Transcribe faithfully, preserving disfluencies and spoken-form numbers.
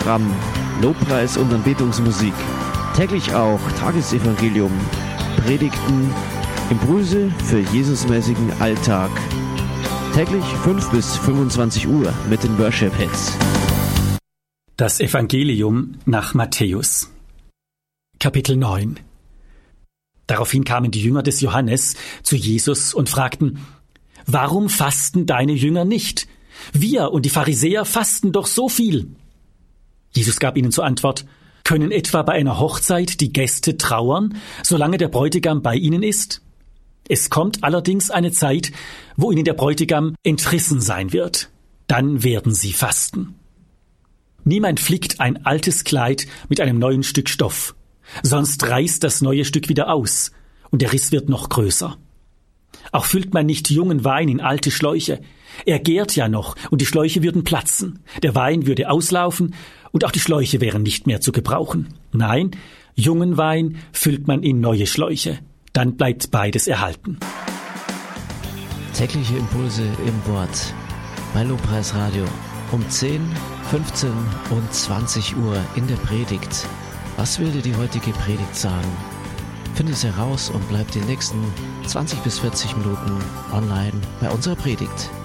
Programm, Lobpreis und Anbetungsmusik. Täglich auch Tagesevangelium, Predigten, Impulse für Jesusmäßigen Alltag. Täglich fünf bis fünfundzwanzig Uhr mit den Worship Hits. Das Evangelium nach Matthäus. Kapitel neun. Daraufhin kamen die Jünger des Johannes zu Jesus und fragten: Warum fasten deine Jünger nicht? Wir und die Pharisäer fasten doch so viel. Jesus gab ihnen zur Antwort: Können etwa bei einer Hochzeit die Gäste trauern, solange der Bräutigam bei ihnen ist? Es kommt allerdings eine Zeit, wo ihnen der Bräutigam entrissen sein wird. Dann werden sie fasten. Niemand flickt ein altes Kleid mit einem neuen Stück Stoff, sonst reißt das neue Stück wieder aus und der Riss wird noch größer. Auch füllt man nicht jungen Wein in alte Schläuche. Er gärt ja noch und die Schläuche würden platzen. Der Wein würde auslaufen und auch die Schläuche wären nicht mehr zu gebrauchen. Nein, jungen Wein füllt man in neue Schläuche. Dann bleibt beides erhalten. Tägliche Impulse im Wort bei Lobpreis Radio um zehn, fünfzehn und zwanzig Uhr in der Predigt. Was will dir die heutige Predigt sagen? Finde es heraus und bleib die nächsten zwanzig bis vierzig Minuten online bei unserer Predigt.